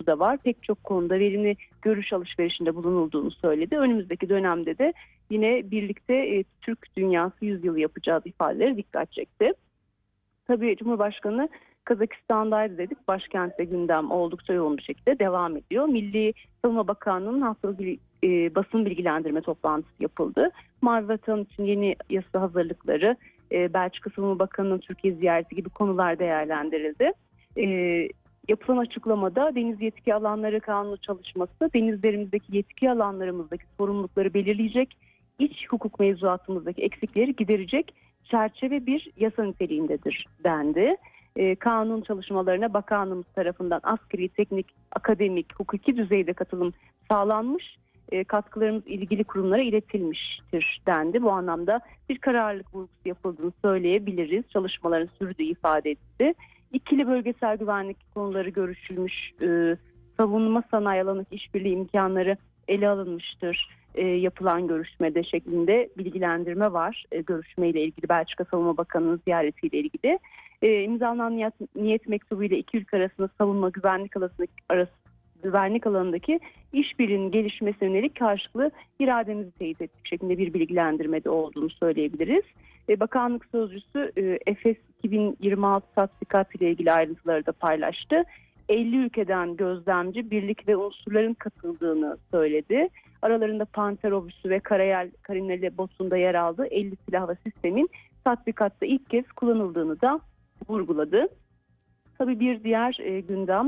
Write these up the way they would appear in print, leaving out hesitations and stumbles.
vurgusu da var. Pek çok konuda verimli görüş alışverişinde bulunulduğunu söyledi. Önümüzdeki dönemde de yine birlikte Türk dünyası yüzyılı yapacağız ifadeleri dikkat çekti. Tabii Cumhurbaşkanı Kazakistan'daydı dedik. Başkentte gündem oldukça yoğun bir şekilde devam ediyor. Milli Savunma Bakanlığı'nın haftalık basın bilgilendirme toplantısı yapıldı. Mavi Vatan için yeni yasa hazırlıkları, Belçika Savunma Bakanı'nın Türkiye ziyareti gibi konular değerlendirildi. Yapılan açıklamada deniz yetki alanları kanunu çalışması, denizlerimizdeki yetki alanlarımızdaki sorumlulukları belirleyecek, iç hukuk mevzuatımızdaki eksikleri giderecek çerçeve bir yasa niteliğindedir dendi. Kanun çalışmalarına bakanlığımız tarafından askeri, teknik, akademik, hukuki düzeyde katılım sağlanmış, katkılarımız ilgili kurumlara iletilmiştir dendi. Bu anlamda bir kararlılık vurgusu yapıldığını söyleyebiliriz. Çalışmaların sürdüğü ifade etti. İkili bölgesel güvenlik konuları görüşülmüş, savunma sanayi alanındaki işbirliği imkanları ele alınmıştır. Yapılan görüşmede şeklinde bilgilendirme var. Görüşmeyle ilgili Belçika Savunma Bakanı'nın ziyaretiyle ilgili. İmzalanan niyet mektubu ile iki ülke arasında savunma güvenlik alanındaki işbirliğinin gelişmesine yönelik karşılıklı irademizi teyit ettik şeklinde bir bilgilendirmede olduğunu söyleyebiliriz. Bakanlık sözcüsü Efes 2026 tatbikat ile ilgili ayrıntıları da paylaştı. 50 ülkeden gözlemci, birlik ve unsurların katıldığını söyledi. Aralarında Panter obüsü ve Karayel Karineli botunda yer aldığı 50 silah ve sistemin tatbikatta ilk kez kullanıldığını da vurguladı. Tabii bir diğer gündem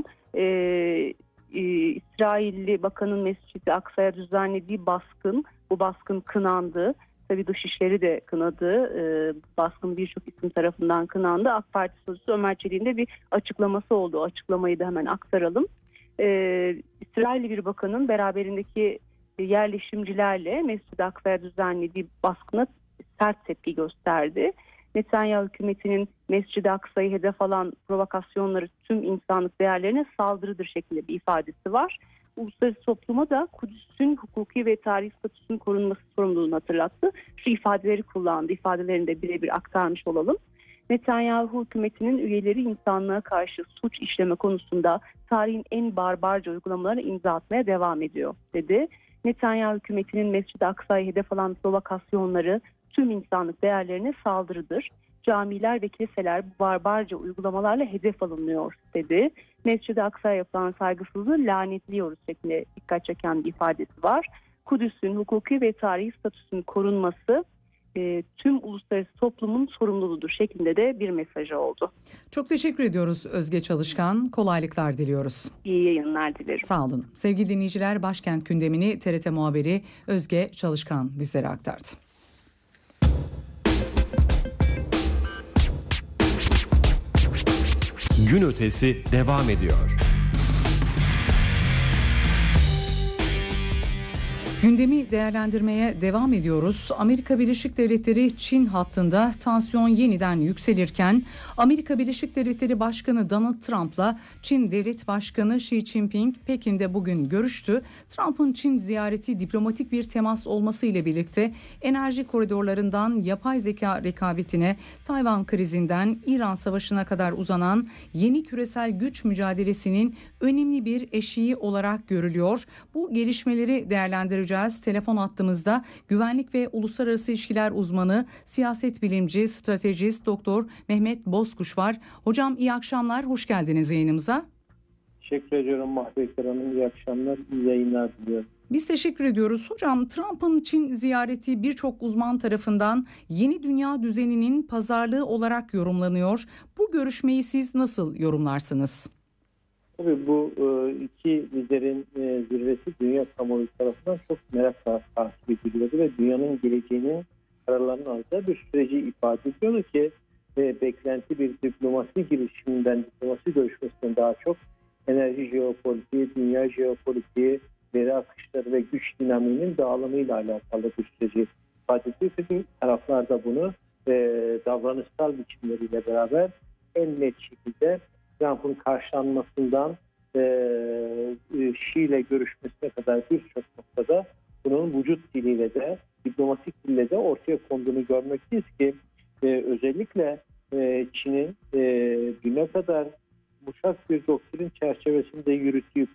İsrailli Bakanın Mescid-i Aksa'ya düzenlediği baskın. Bu baskın kınandı. Tabii Dışişleri de kınadı. Baskın birçok isim tarafından kınandı. AK Parti sözcüsü Ömer Çelik'in de bir açıklaması oldu. O açıklamayı da hemen aktaralım. İsrailli bir bakanın beraberindeki yerleşimcilerle Mescid-i Aksa'ya düzenlediği baskına sert tepki gösterdi. Netanyahu hükümetinin Mescid-i Aksa'yı hedef alan provokasyonları tüm insanlık değerlerine saldırıdır şeklinde bir ifadesi var. Uluslararası topluma da Kudüs'ün hukuki ve tarihi statüsünün korunması sorumluluğunu hatırlattı. Şu ifadeleri kullandı. İfadelerini de birebir aktarmış olalım. Netanyahu hükümetinin üyeleri insanlığa karşı suç işleme konusunda tarihin en barbarca uygulamalarına imza atmaya devam ediyor dedi. Netanyahu hükümetinin Mescid-i Aksa'yı hedef alan provokasyonları tüm insanlık değerlerine saldırıdır. Camiler ve kiliseler bu barbarca uygulamalarla hedef alınıyor dedi. Mescid-i Aksa'ya yapılan saygısızlığı lanetliyoruz şeklinde dikkat çeken bir ifadesi var. Kudüs'ün hukuki ve tarihi statüsünün korunması tüm uluslararası toplumun sorumluluğudur şeklinde de bir mesajı oldu. Çok teşekkür ediyoruz Özge Çalışkan. Kolaylıklar diliyoruz. İyi yayınlar dilerim. Sağ olun. Sevgili dinleyiciler, başkent gündemini TRT muhabiri Özge Çalışkan bizlere aktardı. Gün ötesi devam ediyor. Gündemi değerlendirmeye devam ediyoruz. Amerika Birleşik Devletleri Çin hattında tansiyon yeniden yükselirken Amerika Birleşik Devletleri Başkanı Donald Trump'la Çin Devlet Başkanı Xi Jinping Pekin'de bugün görüştü. Trump'ın Çin ziyareti diplomatik bir temas olması ile birlikte enerji koridorlarından yapay zeka rekabetine, Tayvan krizinden İran savaşına kadar uzanan yeni küresel güç mücadelesinin önemli bir eşiği olarak görülüyor. Bu gelişmeleri değerlendireceğiz. Telefon hattımızda güvenlik ve uluslararası ilişkiler uzmanı, siyaset bilimci, stratejist Doktor Mehmet Bozkuş var. Hocam iyi akşamlar, hoş geldiniz yayınımıza. Teşekkür ediyorum Mahvet Hanım. İyi akşamlar, iyi yayınlar diliyorum. Biz teşekkür ediyoruz. Hocam, Trump'ın Çin ziyareti birçok uzman tarafından yeni dünya düzeninin pazarlığı olarak yorumlanıyor. Bu görüşmeyi siz nasıl yorumlarsınız? Tabii bu iki liderin zirvesi dünya kamuoyu tarafından çok merakla takip ediliyordu ve dünyanın geleceğinin kararlarını alacağı bir süreci ifade ediyordu ki beklenti bir diplomasi girişiminden, diplomasi görüşmesinden daha çok enerji jeopolitiği, dünya jeopolitiği, veri akışları ve güç dinamiğinin dağılımıyla alakalı bir süreci ifade ediyor. Çünkü taraflar da bunu davranışsal biçimleriyle beraber en net şekilde Trump'ın karşılanmasından Xi ile görüşmesine kadar birçok noktada bunun vücut diliyle de diplomatik dille de ortaya konduğunu görmekteyiz ki özellikle Çin'in düne kadar yumuşak bir doktrin çerçevesinde yürüttüğü